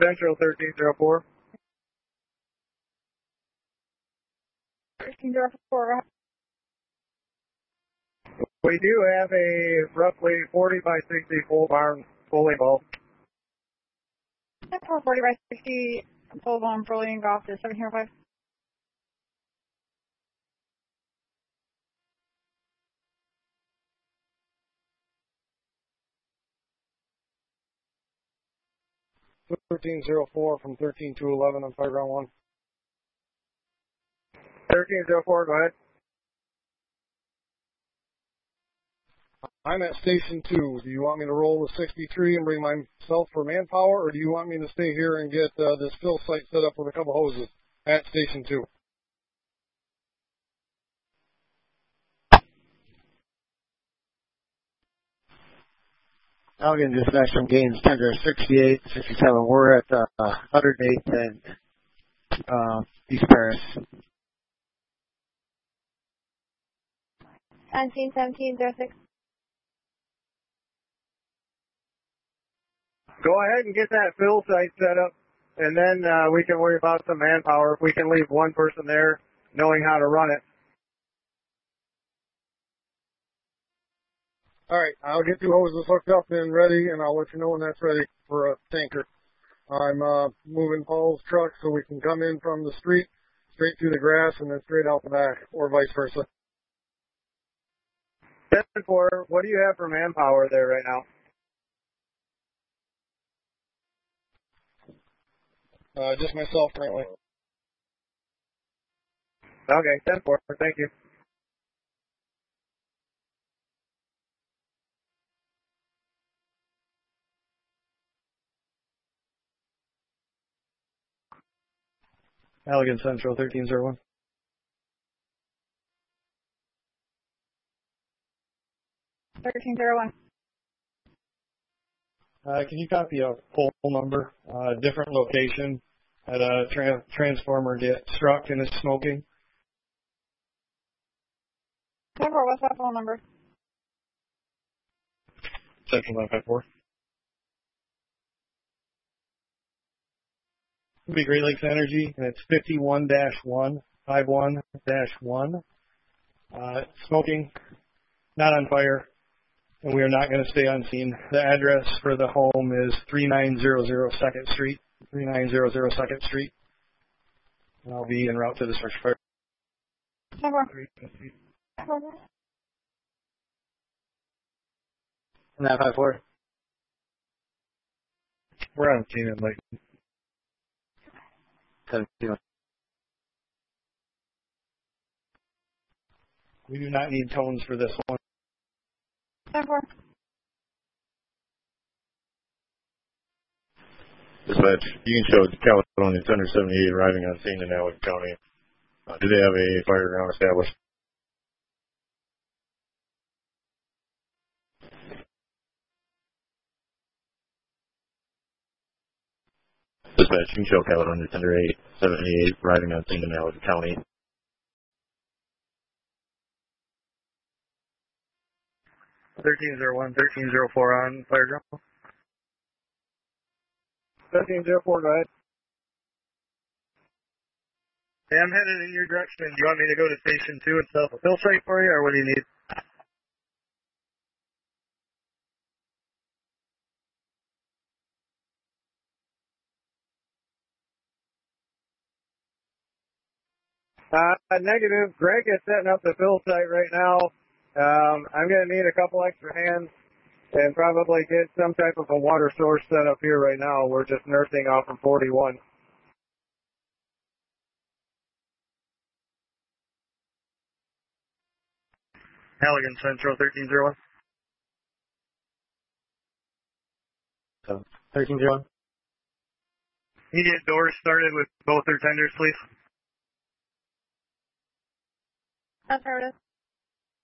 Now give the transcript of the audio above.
Central 1304. 1304. We do have a roughly 40 by 60 full barn fully bulb. 40 by 60 full barn fully engulfed is 1705. Two 1304 from 13211 on fire ground 1. 1304, go ahead. I'm at Station 2. Do you want me to roll with 63 and bring myself for manpower, or do you want me to stay here and get this fill site set up with a couple hoses at Station 2? Elgin dispatch from Gaines, tender 68, 67. We're at 108th and East Paris. 1706. Go ahead and get that fill site set up, and then we can worry about some manpower. If we can leave one person there knowing how to run it. All right, I'll get 2 hoses hooked up and ready, and I'll let you know when that's ready for a tanker. I'm moving Paul's truck so we can come in from the street, straight through the grass, and then straight out the back, or vice versa. 10-4, what do you have for manpower there right now? Just myself currently. Okay, 10-4, thank you. Elgin Central 1301. 1301. Can you copy a pole number, different location at a transformer get struck and is smoking? 10-4, what's that phone number? Central 954. It'll be Great Lakes Energy, and it's 51-1, 51-1. Smoking, not on fire, and we are not going to stay unseen. The address for the home is 3900 2nd Street, 3900 2nd Street. And I'll be en route to the search fire. 954. We're on scene at Lake. 17. We do not need tones for this one. 10-4. Dispatch, you can show Caledonia Thunder 78 arriving on scene in Allen County. Do they have a fire ground established? Dispatch, you can show Caledonia Thunder 78 arriving on scene in Allen County. 1301, 1304 on fire ground. 1304, go ahead. Hey, I'm headed in your direction. Do you want me to go to Station 2 and set up a fill site for you, or what do you need? Negative. Greg is setting up the fill site right now. I'm going to need a couple extra hands and probably get some type of a water source set up here right now. We're just nursing off of 41. Halligan Central 1301. 1301. Can you get doors started with both their tenders, please? Affirmative.